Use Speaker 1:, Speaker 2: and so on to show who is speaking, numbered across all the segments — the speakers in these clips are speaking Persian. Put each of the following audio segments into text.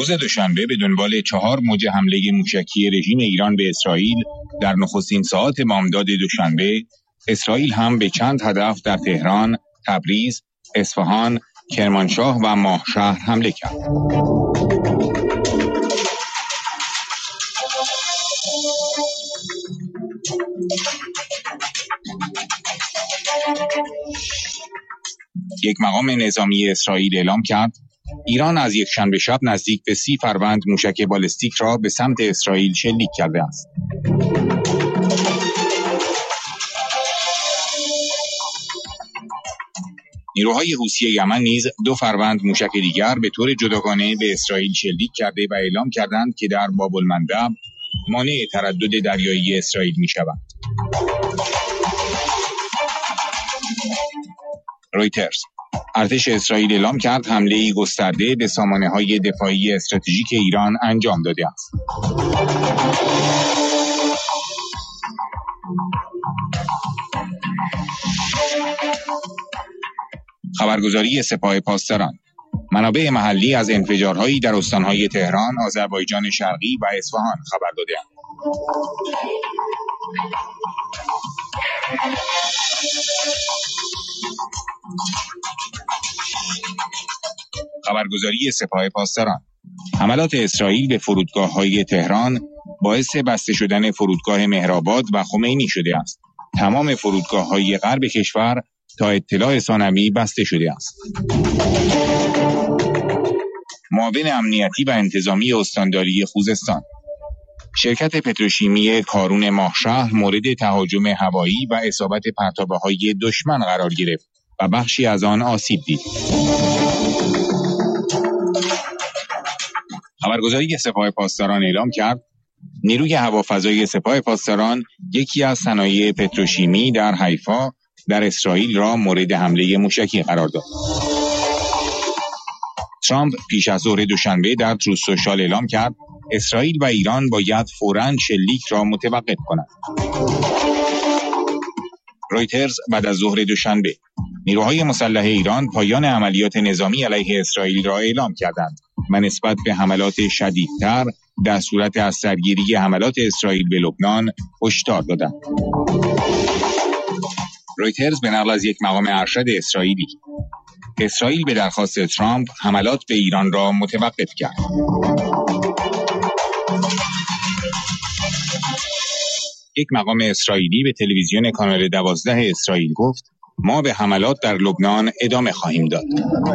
Speaker 1: روز دوشنبه به دنبال 4 موج حمله موشکی رژیم ایران به اسرائیل در نخستین ساعات بامداد دوشنبه، اسرائیل هم به چند هدف در تهران، تبریز، اصفهان، کرمانشاه و ماهشهر حمله کرد. یک مقام نظامی اسرائیل اعلام کرد ایران از یکشنبه شب نزدیک به 30 فروند موشک بالستیک را به سمت اسرائیل شلیک کرده است. نیروهای حوثی یمن نیز 2 فروند موشک دیگر به طور جداگانه به اسرائیل شلیک کرده و اعلام کردند که در باب المندب مانع تردد دریایی اسرائیل می‌شوند. رویترز: ارتش اسرائیل اعلام کرد حمله‌ای گسترده به سامانه‌های دفاعی استراتژیک ایران انجام داده است. خبرگزاری سپاه پاسداران: منابع محلی از انفجارهایی در استانهای تهران، آذربایجان شرقی و اصفهان خبر داده‌اند. خبرگزاری سپاه پاسداران: حملات اسرائیل به فرودگاه‌های تهران باعث بسته شدن فرودگاه مهرآباد و خمینی شده است. تمام فرودگاه‌های غرب کشور تا اطلاع ثانوی بسته شده است. معاون امنیتی و انتظامی استانداری خوزستان: شرکت پتروشیمی کارون ماهشهر مورد تهاجم هوایی و اصابت پرتابه‌های دشمن قرار گرفت و بخشی از آن آسیب دید. خبرگزاری سپاه پاسداران اعلام کرد نیروی هوافضای سپاه پاسداران یکی از صنایع پتروشیمی در حیفا در اسرائیل را مورد حمله موشکی قرار داد. ترامپ پیش از ظهر دوشنبه در تروث سوشال اعلام کرد اسرائیل و ایران باید فوراً شلیک را متوقف کنند. رویترز: بعد از ظهر دوشنبه نیروهای مسلح ایران پایان عملیات نظامی علیه اسرائیل را اعلام کردند و نسبت به حملات شدیدتر در صورت از سرگیری حملات اسرائیل به لبنان هشدار دادند. رویترز به نقل از یک مقام ارشد اسرائیلی: اسرائیل به درخواست ترامپ حملات به ایران را متوقف کرد. یک مقام اسرائیلی به تلویزیون کانال 12 اسرائیل گفت ما به حملات در لبنان ادامه خواهیم داد.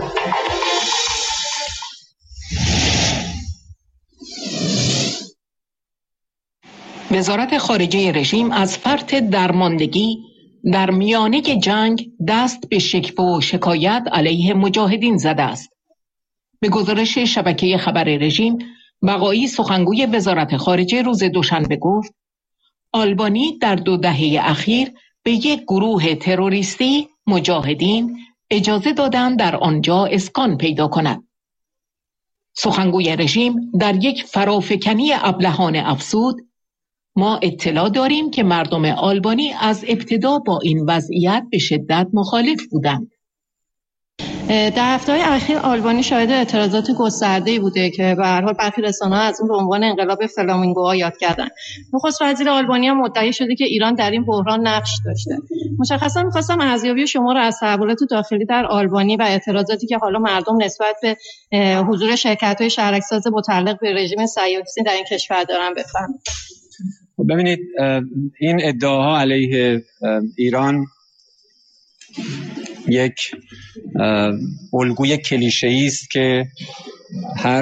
Speaker 2: وزارت خارجه رژیم از فرط درماندگی در میانه جنگ دست به شکوه و شکایت علیه مجاهدین زده است. به گزارش شبکه خبر رژیم، بقایی سخنگوی وزارت خارجه روز دوشنبه گفت آلبانی در 2 دهه اخیر به یک گروه تروریستی مجاهدین اجازه دادند در آنجا اسکان پیدا کند. سخنگوی رژیم در یک فرافکنی ابلهانه افزود ما اطلاع داریم که مردم آلبانی از ابتدا با این وضعیت به شدت مخالف بودند.
Speaker 3: در هفته‌های اخیر آلبانی شاهد اعتراضات گسترده‌ای بوده که به هر حال برخی رسانه‌ها از اون به عنوان انقلاب فلامینگوها یاد کردن. نخست وزیر آلبانی هم مدعی شده که ایران در این بحران نقش داشته. مشخصا می‌خواستم ارزیابی شما رو از تحولات داخلی در آلبانی و اعتراضاتی که حالا مردم نسبت به حضور شرکت‌های شهرک‌ساز متعلق به رژیم صهیونیستی در این کشور دارن بفهمید.
Speaker 4: ببینید این ادعاها علیه ایران یک الگوی کلیشه‌ای است که هر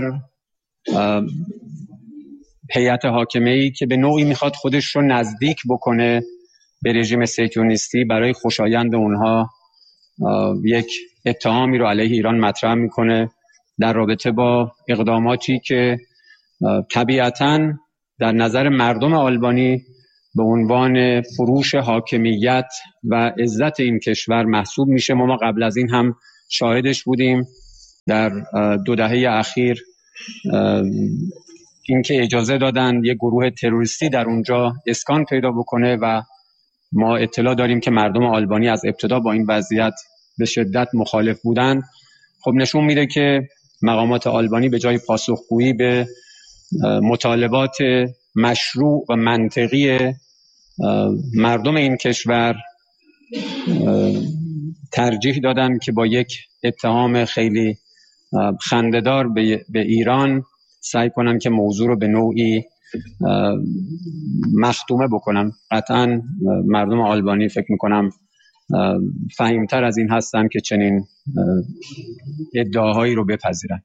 Speaker 4: هیئت حاکمه‌ای که به نوعی میخواد خودش رو نزدیک بکنه به رژیم صهیونیستی برای خوشایند اونها یک اتهامی رو علیه ایران مطرح میکنه در رابطه با اقداماتی که طبیعتاً در نظر مردم آلبانی به عنوان فروش حاکمیت و عزت این کشور محسوب میشه. ما قبل از این هم شاهدش بودیم در 2 دهه اخیر، اینکه اجازه دادن یک گروه تروریستی در اونجا اسکان پیدا بکنه و ما اطلاع داریم که مردم آلبانی از ابتدا با این وضعیت به شدت مخالف بودن. خب نشون میده که مقامات آلبانی به جای پاسخگویی به مطالبات مشروع و منطقی مردم این کشور ترجیح دادن که با یک اتهام خیلی خنده‌دار به ایران سعی کنن که موضوع رو به نوعی مختومه بکنن. قطعا مردم آلبانی فکر میکنم فهیمتر از این هستن که چنین ادعاهایی رو بپذیرن.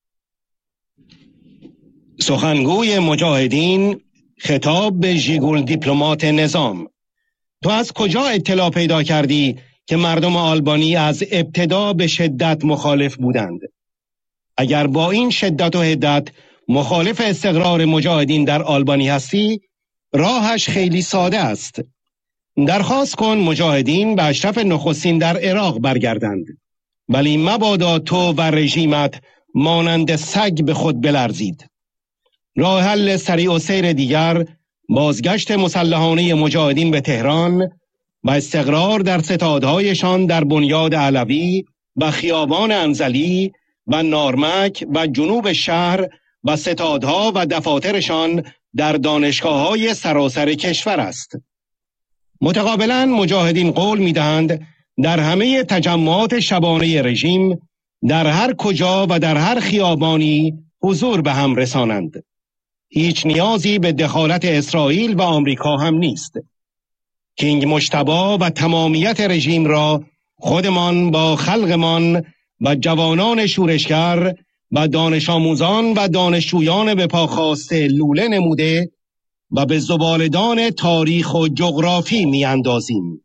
Speaker 5: سخنگوی مجاهدین خطاب به ژیگول دیپلمات نظام: تو از کجا اطلاع پیدا کردی که مردم آلبانی از ابتدا به شدت مخالف بودند؟ اگر با این شدت و حدت مخالف استقرار مجاهدین در آلبانی هستی، راهش خیلی ساده است. درخواست کن مجاهدین به اشرف نخستین در عراق برگردند، ولی مبادا تو و رژیمت مانند سگ به خود بلرزید. راه حل سریع و سیر دیگر بازگشت مسلحانه مجاهدین به تهران و استقرار در ستادهایشان در بنیاد علوی و خیابان انزلی و نارمک و جنوب شهر و ستادها و دفاترشان در دانشگاه‌های سراسر کشور است. متقابلا مجاهدین قول می‌دهند در همه تجمعات شبانه رژیم در هر کجا و در هر خیابانی حضور به هم رسانند. هیچ نیازی به دخالت اسرائیل و آمریکا هم نیست. کینگ مجتبی و تمامیت رژیم را خودمان با خلقمان و جوانان شورشگر و دانش آموزان و دانشجویان به پا خواسته لوله نموده و به زبالدان تاریخ و جغرافی می اندازیم.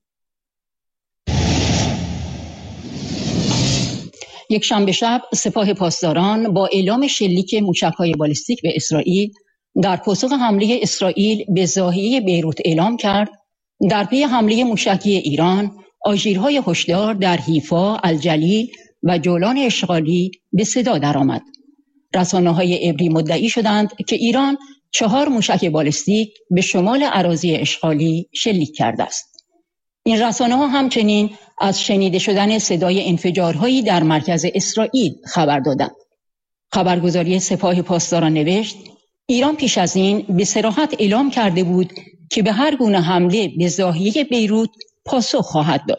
Speaker 6: یک شنبه شب سپاه پاسداران با اعلام شلیک موشک‌های بالستیک به اسرائیل در پاسخ حمله اسرائیل به ضاحیه بیروت اعلام کرد در پی حمله موشکی ایران آژیرهای هشدار در حیفا، الجلیل و جولان اشغالی به صدا درآمد. رسانه‌های عبری مدعی شدند که ایران 4 موشک بالستیک به شمال اراضی اشغالی شلیک کرده است. این رسانه‌ها همچنین از شنیده شدن صدای انفجارهایی در مرکز اسرائیل خبر دادند. خبرگزاری سپاه پاسداران نوشت ایران پیش از این به صراحت اعلام کرده بود که به هر گونه حمله به ضاحیه بیروت پاسخ خواهد داد.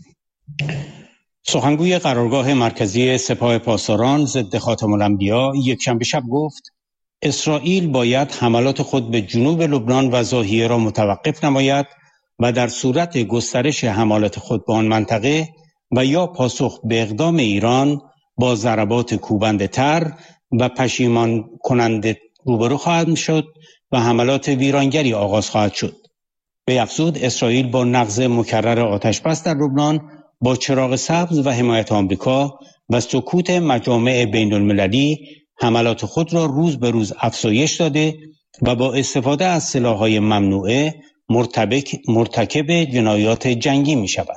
Speaker 7: سخنگوی قرارگاه مرکزی سپاه پاسداران ضد خاتم الانبیا یک شنبه شب گفت اسرائیل باید حملات خود به جنوب لبنان و ضاحیه را متوقف نماید و در صورت گسترش حملات خود به آن منطقه و یا پاسخ به اقدام ایران با ضربات کوبنده تر و پشیمان کننده روبرو خواهد شد و حملات ویرانگری آغاز خواهد شد. به افزود اسرائیل با نقض مکرر آتشبس در لبنان با چراغ سبز و حمایت آمریکا و سکوت مجامع بین المللی حملات خود را روز به روز افزایش داده و با استفاده از سلاح‌های ممنوعه مرتکب جنایات جنگی می شود.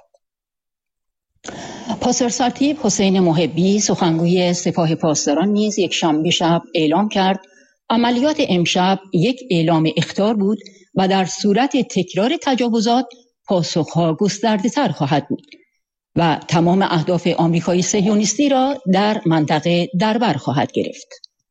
Speaker 6: پاسرسرتیب حسین محبی سخنگوی سپاه پاسداران نیز یک شنبه شب اعلام کرد عملیات امشب یک اعلام اخطار بود و در صورت تکرار تجاوزات پاسخها گسترده‌تر خواهد بود و تمام اهداف آمریکای صهیونیستی را در منطقه در بر خواهد گرفت.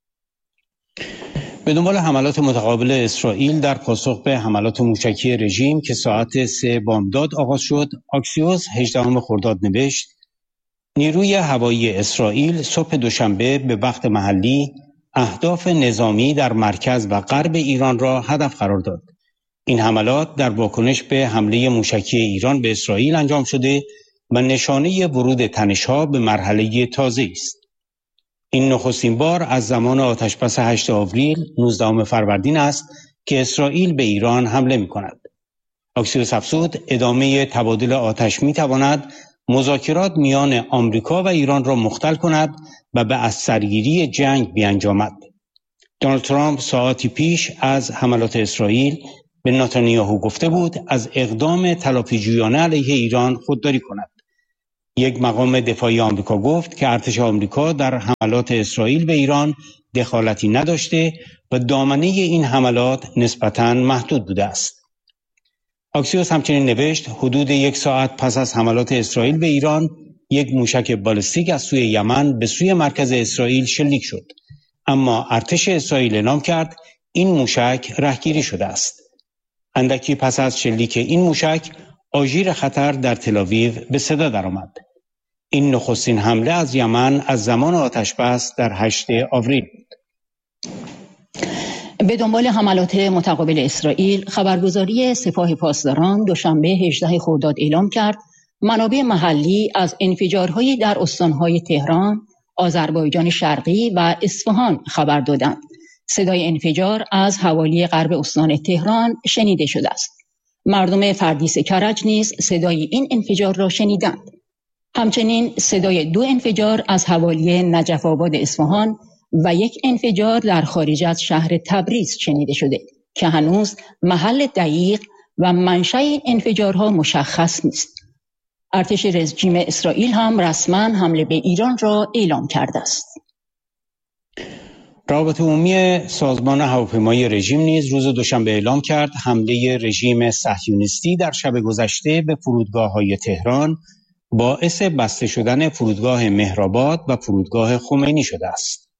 Speaker 7: به دنبال حملات متقابل اسرائیل در پاسخ به حملات موشکی رژیم که ساعت 3 بامداد آغاز شد، آکسیوس 18 خرداد نوشت نیروی هوایی اسرائیل صبح دوشنبه به وقت محلی اهداف نظامی در مرکز و غرب ایران را هدف قرار داد. این حملات در واکنش به حمله موشکی ایران به اسرائیل انجام شده و نشانه ورود تنش‌ها به مرحله تازه است. این نخستین بار از زمان آتشبس 8 آوریل 19 فروردین است که اسرائیل به ایران حمله می‌کند. آکسیوس افزود ادامه تبادل آتش می‌تواند مذاکرات میان آمریکا و ایران را مختل کند و به از سرگیری جنگ بیانجامد. دونالد ترامپ ساعتی پیش از حملات اسرائیل به نتانیاهو گفته بود از اقدام تلافیجویانه علیه ایران خودداری کند. یک مقام دفاعی آمریکا گفت که ارتش آمریکا در حملات اسرائیل به ایران دخالتی نداشته و دامنه این حملات نسبتاً محدود بوده است. آکسیوس همچنین نوشت حدود 1 ساعت پس از حملات اسرائیل به ایران یک موشک بالستیک از سوی یمن به سوی مرکز اسرائیل شلیک شد، اما ارتش اسرائیل اعلام کرد این موشک رهگیری شده است. اندکی پس از شلیک این موشک، آژیر خطر در تل‌آویو به صدا درآمد. این نخستین حمله از یمن از زمان آتش‌بس در 8 آوریل بود.
Speaker 6: به دنبال حملات متقابل اسرائیل، خبرگزاری سپاه پاسداران دوشنبه 18 خرداد اعلام کرد منابع محلی از انفجارهایی در استانهای تهران، آذربایجان شرقی و اصفهان خبر دادند. صدای انفجار از حوالی غرب استان تهران شنیده شده است. مردم فردیس کرج نیز صدای این انفجار را شنیدند. همچنین صدای 2 انفجار از حوالی نجف آباد اصفهان و 1 انفجار در خارج از شهر تبریز شنیده شده که هنوز محل دقیق و منشأ این انفجارها مشخص نیست. ارتش رژیم اسرائیل هم رسما حمله به ایران را اعلام کرده است.
Speaker 7: روابط عمومی سازمان هواپیمایی رژیم نیز روز دوشنبه اعلام کرد حمله رژیم صهیونیستی در شب گذشته به فرودگاه‌های تهران باعث بسته شدن فرودگاه مهرآباد و فرودگاه خمینی شده است.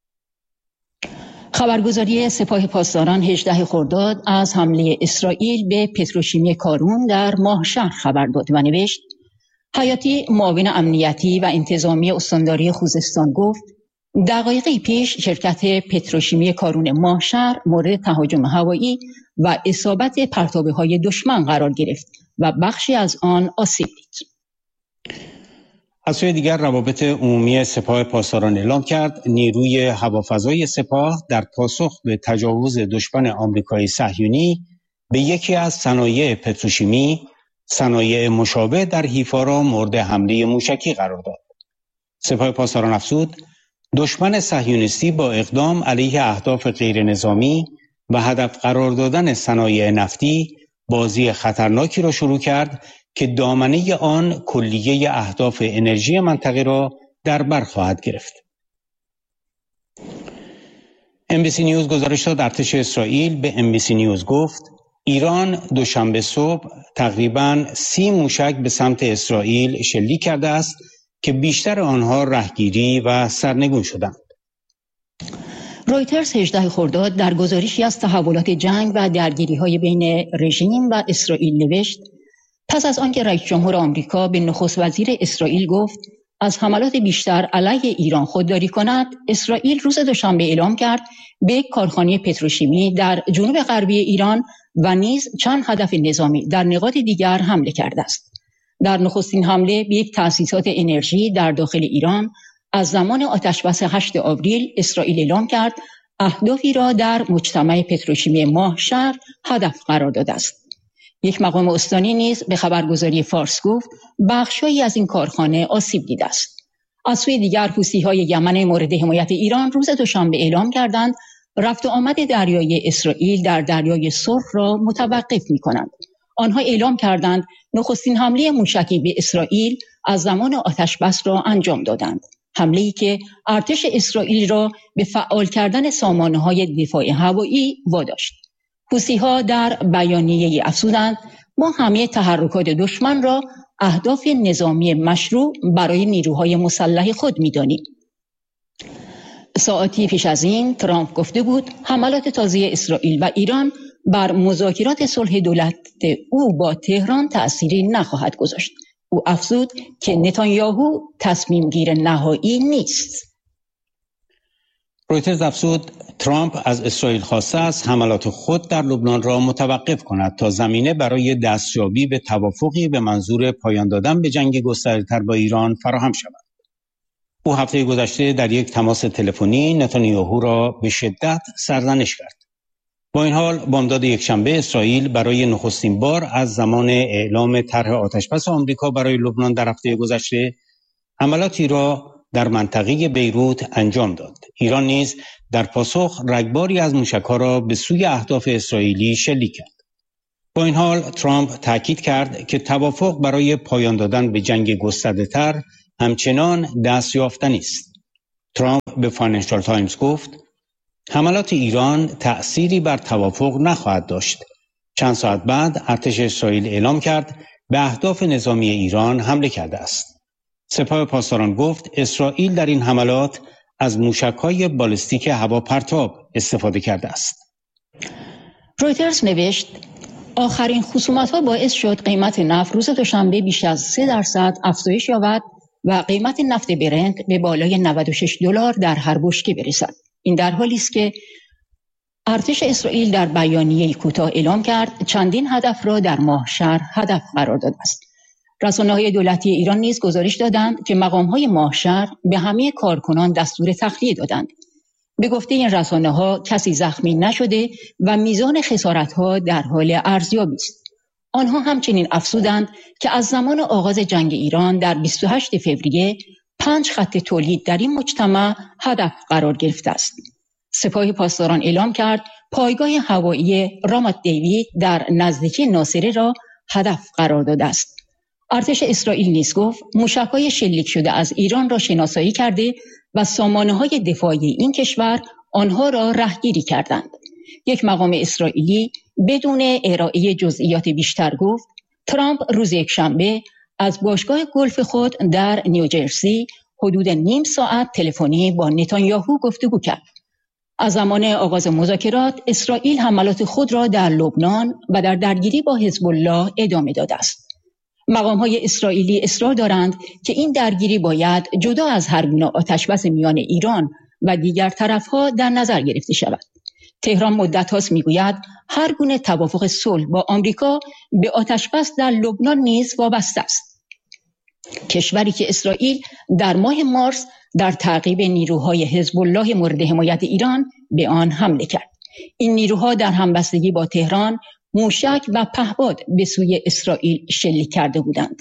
Speaker 6: خبرگزاری سپاه پاسداران 18 خرداد از حمله اسرائیل به پتروشیمی کارون در ماهشهر خبر داد و نوشت: حیاتی معاون امنیتی و انتظامی استانداری خوزستان گفت دقایقی پیش شرکت پتروشیمی کارون ماهشهر مورد تهاجم هوایی و اصابت پرتابه‌های دشمن قرار گرفت و بخشی از آن آسیب دید.
Speaker 7: از سوی دیگر روابط عمومی سپاه پاسداران اعلام کرد نیروی هوافضای سپاه در پاسخ به تجاوز دشمن آمریکایی صهیونی به یکی از صنایع پتروشیمی، صنایع مشابه در حیفا را مورد حمله موشکی قرار داد. سپاه پاسداران افزود دشمن صهیونیستی با اقدام علیه اهداف غیر نظامی و هدف قرار دادن صنایع نفتی بازی خطرناکی را شروع کرد که دامنه آن کلیه اهداف انرژی منطقه را در بر خواهد گرفت. NBC نیوز گزارش داد ارتش اسرائیل به NBC نیوز گفت ایران دوشنبه صبح تقریباً 30 موشک به سمت اسرائیل شلیک کرده است که بیشتر آنها رهگیری و سرنگون شدند.
Speaker 6: رویترز 18 خرداد در گزارشی از تحولات جنگ و درگیری‌های بین رژیم و اسرائیل نوشت پس از آنکه رئیس جمهور آمریکا به نخست وزیر اسرائیل گفت از حملات بیشتر علیه ایران خودداری کند، اسرائیل روز دوشنبه اعلام کرد به یک کارخانه پتروشیمی در جنوب غربی ایران و نیز چند هدف نظامی در نقاط دیگر حمله کرده است. در نخستین حمله به یک تأسیسات انرژی در داخل ایران از زمان آتشبس 8 آوریل اسرائیل اعلام کرد اهدافی را در مجتمع پتروشیمی ماهشهر هدف قرار داده است. یک مقام استانی نیز به خبرگزاری فارس گفت بخش‌هایی از این کارخانه آسیب دیده است. از سوی دیگر حوثی‌های یمن مورد حمایت ایران روز دوشنبه اعلام کردند رفت و آمد دریایی اسرائیل در دریای سرخ را متوقف می‌کنند. آنها اعلام کردند نخستین حمله موشکی به اسرائیل از زمان آتشبس را انجام دادند. حمله‌ای که ارتش اسرائیل را به فعال کردن سامانه‌های دفاع هوایی واداشت. حوثی‌ها در بیانیه‌ای افزودند ما همه تحرکات دشمن را اهداف نظامی مشروع برای نیروهای مسلح خود می‌دانیم. ساعاتی پیش از این ترامپ گفته بود حملات تازه اسرائیل و ایران بر مذاکرات صلح دولت او با تهران تأثیری نخواهد گذاشت. او افزود که نتانیاهو تصمیم گیر نهایی نیست.
Speaker 7: رویترز افزود ترامپ از اسرائیل خواسته است حملات خود در لبنان را متوقف کند تا زمینه برای دستیابی به توافقی به منظور پایان دادن به جنگ گسترده‌تر با ایران فراهم شود. او هفته گذشته در یک تماس تلفنی نتانیاهو را به شدت سرزنش کرد. با این حال بامداد یکشنبه اسرائیل برای نخستین بار از زمان اعلام طرح آتشبس آمریکا برای لبنان در هفته گذشته حملاتی را در منطقه بیروت انجام داد. ایران نیز در پاسخ رگباری از موشک‌ها را به سوی اهداف اسرائیلی شلیک کرد. با این حال ترامپ تاکید کرد که توافق برای پایان دادن به جنگ گسترده‌تر همچنان دست یافتنی است. ترامپ به فاینانشال تایمز گفت حملات ایران تأثیری بر توافق نخواهد داشت. چند ساعت بعد ارتش اسرائیل اعلام کرد به اهداف نظامی ایران حمله کرده است. سپاه پاسداران گفت اسرائیل در این حملات از موشک‌های بالستیک هواپرتاب استفاده کرده است.
Speaker 6: رویترز نوشت آخرین خصومت‌ها باعث شد قیمت نفت روز دوشنبه بیش از 3% افزایش یابد و قیمت نفت برنت به بالای $96 در هر بشکه برسد. این در حالی است که ارتش اسرائیل در بیانیه‌ای کوتاه اعلام کرد چندین هدف را در ماهشهر هدف قرار داده است. رسانه‌های دولتی ایران نیز گزارش دادند که مقام‌های ماهشهر به همه کارکنان دستور تخلیه دادند. به گفته این رسانه‌ها کسی زخمی نشده و میزان خسارت‌ها در حال ارزیابی است. آنها همچنین افزودند که از زمان آغاز جنگ ایران در 28 فوریه 5 خط تولید در این مجتمع هدف قرار گرفته است. سپاه پاسداران اعلام کرد پایگاه هوایی رامات دیوید در نزدیکی ناصره را هدف قرار داده است. ارتش اسرائیل نیز گفت موشک‌های شلیک شده از ایران را شناسایی کرده و سامانه‌های دفاعی این کشور آنها را رهگیری کردند. یک مقام اسرائیلی بدون ارائه جزئیات بیشتر گفت ترامپ روز یکشنبه از باشگاه گلف خود در نیوجرسی حدود نیم ساعت تلفنی با نتانیاهو گفتگو کرد. از زمان آغاز مذاکرات اسرائیل حملات خود را در لبنان و در درگیری با حزب الله ادامه داده است. مقام‌های اسرائیلی اصرار دارند که این درگیری باید جدا از هر گونه آتشبس میان ایران و دیگر طرف‌ها در نظر گرفته شود. تهران مدت‌هاست می‌گوید هر گونه توافق صلح با آمریکا به آتشبس در لبنان نیز وابسته است. کشوری که اسرائیل در ماه مارس در تعقیب نیروهای حزب الله مورد حمایت ایران به آن حمله کرد. این نیروها در همبستگی با تهران موشک و پهپاد به سوی اسرائیل شلیک کرده بودند.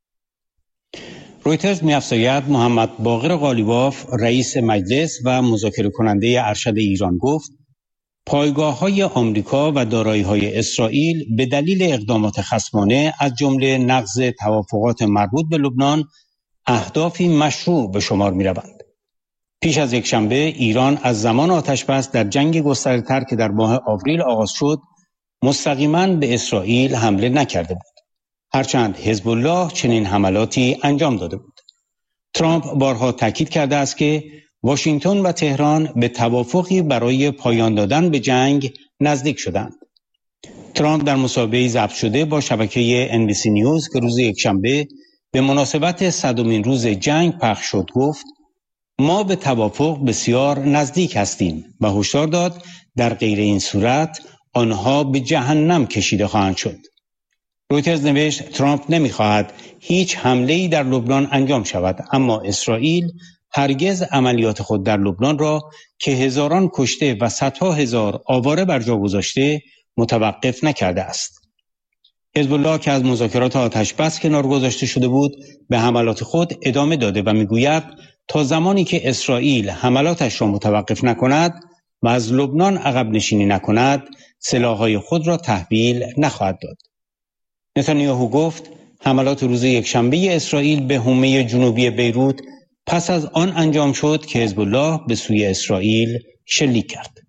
Speaker 7: رویترز می‌افزاید محمد باقر قالیباف رئیس مجلس و مذاکره کننده ارشد ایران گفت پایگاه‌های آمریکا و دارایی‌های اسرائیل به دلیل اقدامات خصمانه از جمله نقض توافقات مربوط به لبنان اهدافی مشروع به شمار می‌روند. پیش از یکشنبه ایران از زمان آتشبس در جنگ گسترده‌تر که در ماه آوریل آغاز شد مستقیما به اسرائیل حمله نکرده بود. هرچند حزب الله چنین حملاتی انجام داده بود. ترامپ بارها تاکید کرده است که واشنگتن و تهران به توافقی برای پایان دادن به جنگ نزدیک شدند. ترامپ در مصاحبه‌ای ضبط شده با شبکه NBC نیوز که روز یکشنبه به مناسبت 100مین روز جنگ پخش شد گفت ما به توافق بسیار نزدیک هستیم و هشدار داد در غیر این صورت آنها به جهنم کشیده خواهند شد. رویترز نوشت ترامپ نمی‌خواهد هیچ حمله‌ای در لبنان انجام شود، اما اسرائیل هرگز عملیات خود در لبنان را که هزاران کشته و صدها هزار آواره بر جا گذاشته متوقف نکرده است. حزب الله که از مذاکرات آتشبس کنار گذاشته شده بود به حملات خود ادامه داده و میگوید تا زمانی که اسرائیل حملاتش را متوقف نکند و از لبنان عقب نشینی نکند سلاح‌های خود را تحویل نخواهد داد. نتانیاهو گفت حملات روز یکشنبه اسرائیل به حومه جنوبی بیروت پس از آن انجام شد که حزب الله به سوی اسرائیل شلیک کرد.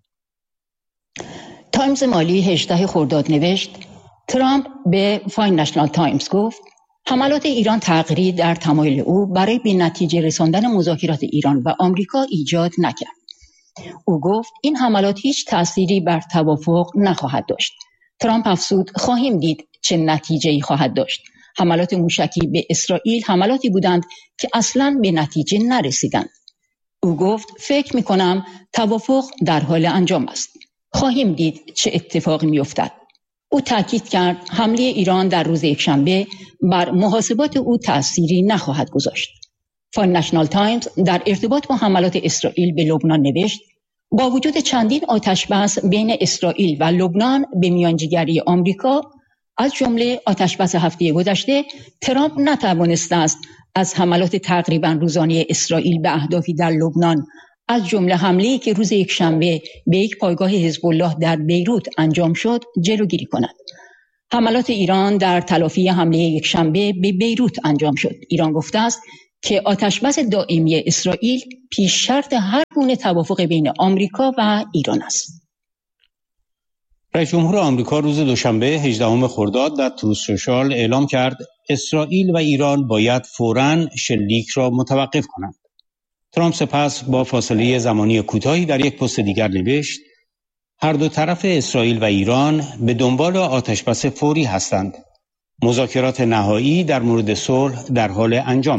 Speaker 6: تایمز مالی 18 خرداد نوشت ترامپ به فاینانشال تایمز گفت حملات ایران تغییری در تمایل او برای به نتیجه رساندن مذاکرات ایران و آمریکا ایجاد نکرد. او گفت این حملات هیچ تأثیری بر توافق نخواهد داشت. ترامپ افزود خواهیم دید چه نتیجه‌ای خواهد داشت. حملات موشکی به اسرائیل حملاتی بودند که اصلاً به نتیجه نرسیدند. او گفت فکر می‌کنم توافق در حال انجام است. خواهیم دید چه اتفاقی می‌افتد. او تاکید کرد حمله ایران در روز یکشنبه بر محاسبات او تأثیری نخواهد گذاشت. فاینانشال تایمز در ارتباط با حملات اسرائیل به لبنان نوشت با وجود چندین آتشبس بین اسرائیل و لبنان به میانجیگری آمریکا از جمله آتشبس هفته گذشته ترامپ نتوانسته است از حملات تقریبا روزانه اسرائیل به اهدافی در لبنان از جمله حمله‌ای که روز یکشنبه به یک پایگاه حزب الله در بیروت انجام شد جلوگیری کند. حملات ایران در تلافی حمله یکشنبه به بیروت انجام شد. ایران گفته است که آتشبس دائمی اسرائیل پیش شرط هر گونه توافق بین آمریکا و ایران است.
Speaker 7: رئیس جمهور آمریکا روز دوشنبه 18 خرداد در تروث سوشال اعلام کرد اسرائیل و ایران باید فوراً شلیک را متوقف کنند. ترامپ سپس با فاصله زمانی کوتاهی در یک پست دیگر نوشت هر دو طرف اسرائیل و ایران به دنبال آتشبس فوری هستند. مذاکرات نهایی در مورد صلح در حال انجام